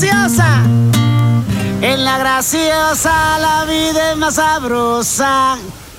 graciosa. En la graciosa la vida es más sabrosa.